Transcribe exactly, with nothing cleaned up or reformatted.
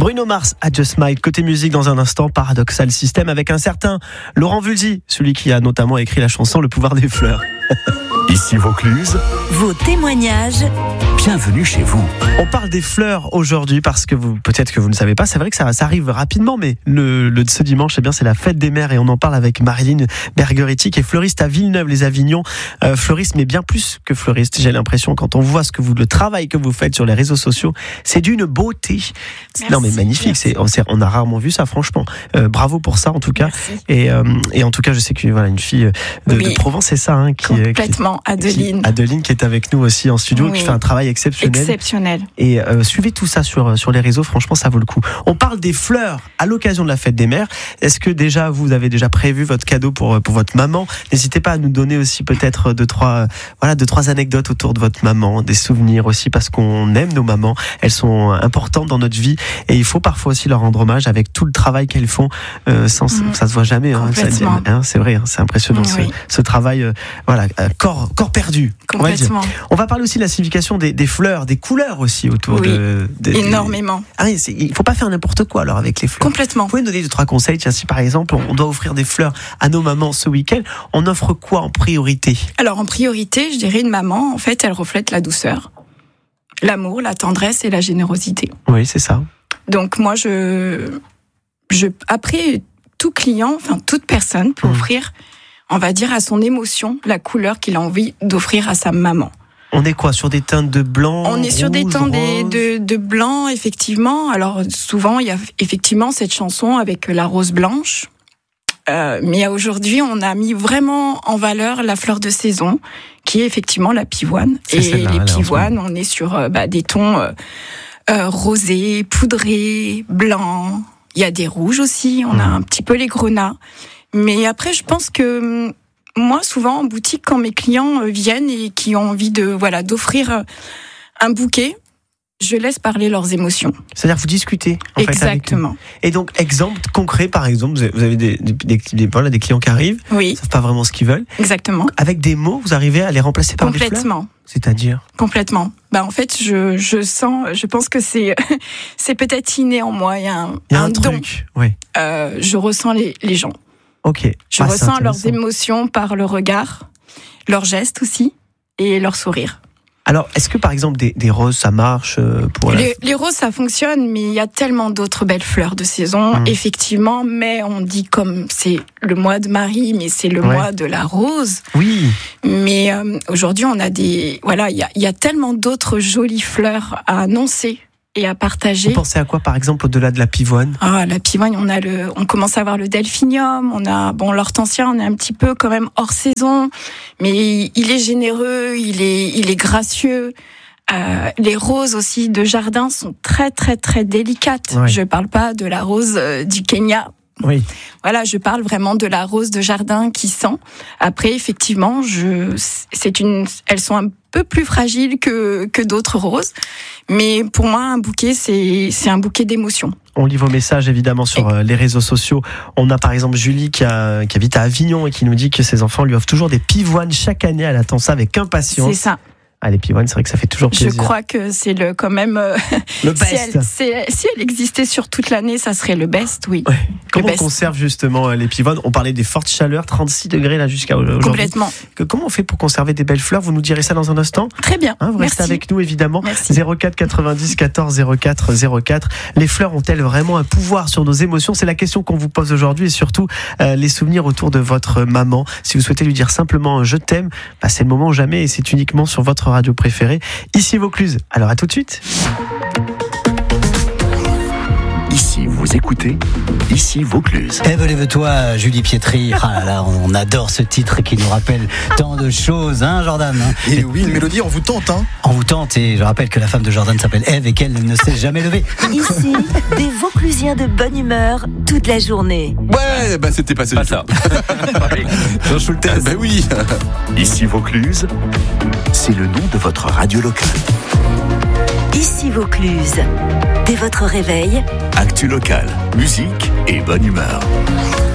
Bruno Mars, I Just Smile. Côté musique, dans un instant, Paradoxal System avec un certain Laurent Vulzy, celui qui a notamment écrit la chanson Le pouvoir des fleurs. Ici Vaucluse. Vos témoignages. Bienvenue chez vous. On parle des fleurs aujourd'hui parce que vous, peut-être que vous ne savez pas, c'est vrai que ça, ça arrive rapidement, mais le, le ce dimanche, eh bien, c'est la fête des mères et on en parle avec Marilyn Bergeriti, qui est fleuriste à Villeneuve-les-Avignon. Euh, fleuriste, mais bien plus que fleuriste. J'ai l'impression, quand on voit ce que vous, le travail que vous faites sur les réseaux sociaux, c'est d'une beauté. Merci, non mais magnifique. C'est, on, c'est, on a rarement vu ça, franchement. Euh, bravo pour ça, en tout cas. Et, euh, et en tout cas, je sais que voilà, une fille de, oui. de Provence, c'est ça, hein, qui, complètement. Qui, Adeline. Qui, Adeline qui est avec nous aussi en studio, oui. qui fait un travail exceptionnel. Exceptionnel. Et euh, suivez tout ça sur sur les réseaux, franchement ça vaut le coup. On parle des fleurs à l'occasion de la fête des mères. Est-ce que déjà vous avez déjà prévu votre cadeau pour pour votre maman? N'hésitez pas à nous donner aussi peut-être deux trois voilà deux trois anecdotes autour de votre maman, des souvenirs aussi, parce qu'on aime nos mamans, elles sont importantes dans notre vie et il faut parfois aussi leur rendre hommage avec tout le travail qu'elles font. Euh, sans mmh. ça se voit jamais, hein, ça, hein, c'est vrai, hein, c'est impressionnant mmh, ce, oui. ce travail, euh, voilà, euh, corps corps perdu. On va dire. On va parler aussi de la signification des, des fleurs, des couleurs aussi autour oui, de, de énormément. Ah, il faut pas faire n'importe quoi alors avec les fleurs. Complètement. Vous pouvez nous donner deux trois conseils. Tiens, si par exemple on doit offrir des fleurs à nos mamans ce week-end, on offre quoi en priorité? Alors en priorité, je dirais une maman, en fait, elle reflète la douceur, l'amour, la tendresse et la générosité. Oui, c'est ça. Donc moi, je, je après tout client, enfin toute personne peut mmh. offrir, on va dire, à son émotion la couleur qu'il a envie d'offrir à sa maman. On est quoi, sur des teintes de blanc? On est sur rouge, des teintes rose. de, de blanc, effectivement. Alors souvent, il y a effectivement cette chanson avec la rose blanche. Euh, mais aujourd'hui, on a mis vraiment en valeur la fleur de saison, qui est effectivement la pivoine. C'est et les pivoines, on est sur euh, bah, des tons euh, euh, rosés, poudrés, blancs. Il y a des rouges aussi. On mmh. a un petit peu les grenats. Mais après, je pense que moi, souvent en boutique, quand mes clients viennent et qui ont envie de voilà d'offrir un bouquet, je laisse parler leurs émotions. C'est-à-dire vous discutez en exactement. Fait, avec et donc exemple concret, par exemple, vous avez des des, des, des, voilà, des clients qui arrivent, oui. ils savent pas vraiment ce qu'ils veulent. Exactement. Avec des mots, vous arrivez à les remplacer par des fleurs. Complètement. C'est-à-dire complètement. Bah en fait, je je sens, je pense que c'est c'est peut-être inné en moi. Il y a un, il y a un, un truc. don. Oui. Euh, je ressens les les gens. Ok. Je ah, ressens leurs émotions par le regard, leurs gestes aussi et leur sourire. Alors, est-ce que par exemple des, des roses, ça marche pour les, la... les roses, ça fonctionne, mais il y a tellement d'autres belles fleurs de saison, mmh. effectivement. Mais on dit comme c'est le mois de Marie, mais c'est le ouais. mois de la rose. Oui. Mais euh, aujourd'hui, on a des voilà, il y a, il y a tellement d'autres jolies fleurs à annoncer et à partager. Vous pensez à quoi, par exemple, au-delà de la pivoine? Ah, la pivoine, on a le, on commence à avoir le delphinium, on a, bon, l'hortensia, on est un petit peu quand même hors saison, mais il est généreux, il est, il est gracieux. Euh, les roses aussi de jardin sont très, très, très délicates. Ouais. Je parle pas de la rose euh, du Kenya. Oui. Voilà, je parle vraiment de la rose de jardin qui sent. Après, effectivement, je, c'est une, elles sont un peu plus fragiles que que d'autres roses, mais pour moi, un bouquet, c'est c'est un bouquet d'émotions. On lit vos messages évidemment sur et... les réseaux sociaux. On a par exemple Julie qui, a, qui habite à Avignon et qui nous dit que ses enfants lui offrent toujours des pivoines chaque année. Elle attend ça avec impatience. C'est ça. Ah, les pivoines, c'est vrai que ça fait toujours plaisir. Je crois que c'est le quand même euh, le best. Si elle, c'est, si elle existait sur toute l'année, ça serait le best, oui. Ouais. Comment le on best. conserve justement les pivoines? On parlait des fortes chaleurs, trente-six degrés là jusqu'à aujourd'hui. Complètement. Que, comment on fait pour conserver des belles fleurs? Vous nous direz ça dans un instant. Très bien. Hein, vous Merci. restez avec nous évidemment. Merci. zéro quatre quatre-vingt-dix quatorze zéro quatre zéro quatre. Les fleurs ont-elles vraiment un pouvoir sur nos émotions? C'est la question qu'on vous pose aujourd'hui et surtout euh, les souvenirs autour de votre maman. Si vous souhaitez lui dire simplement je t'aime, bah, c'est le moment ou jamais et c'est uniquement sur votre radio préférée. Ici Vaucluse. Alors à tout de suite. Ici vous écoutez, ici Vaucluse. Eh ben lève-toi Julie Pietri. Ah là là, on adore ce titre qui nous rappelle tant de choses, hein Jordan hein. Et oui, une mélodie, on vous tente, hein. On vous tente et je rappelle que la femme de Jordan s'appelle Ève et qu'elle ne s'est jamais levée. Ici, des Vauclusiens de bonne humeur toute la journée. Ouais, bah c'était passé. Pas ça. Jean Schultes. Ah, bah oui. Ici Vaucluse, c'est le nom de votre radio locale. Ici Vaucluse. Dès votre réveil, actu locale, musique et bonne humeur.